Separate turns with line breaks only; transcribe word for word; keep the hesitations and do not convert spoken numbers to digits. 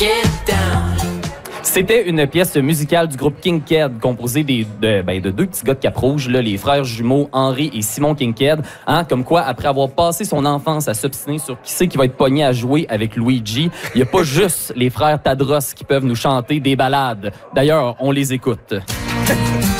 C'était une pièce musicale du groupe Kinked, composée des, de, ben, de deux petits gars de Cap-Rouge, là, les frères jumeaux Henri et Simon Kinked. Hein, comme quoi, après avoir passé son enfance à s'obstiner sur qui c'est qui va être pogné à jouer avec Luigi, il n'y a pas juste les frères Tadros qui peuvent nous chanter des ballades. D'ailleurs, on les écoute.